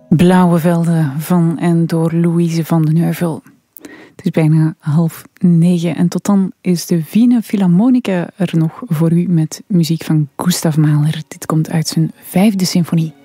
Blauwe velden van en door Louise van den Heuvel. Het is bijna 8:30 en tot dan is de Wiener Philharmonica er nog voor u met muziek van Gustav Mahler. Dit komt uit zijn 5e symfonie.